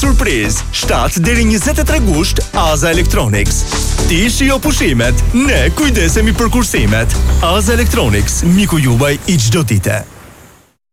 surprizë. 7 deri 23 gusht Aza Electronics. Ti shijo pushimet, ne kujdesemi për kursimet. Aza Electronics, miku juaj i çdo dite.